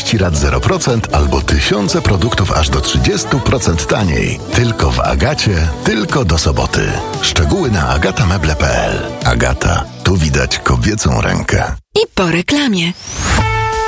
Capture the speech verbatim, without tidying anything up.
trzydzieści rat zero procent albo tysiące produktów aż do trzydzieści procent taniej. Tylko w Agacie, tylko do soboty. Szczegóły na agatameble kropka p l. Agata, tu widać kobiecą rękę. I po reklamie.